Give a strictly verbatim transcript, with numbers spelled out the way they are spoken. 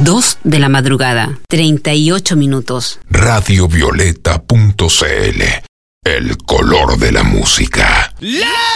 Dos de la madrugada, treinta y ocho minutos. Radio Violeta punto c l, el color de la música. ¡La!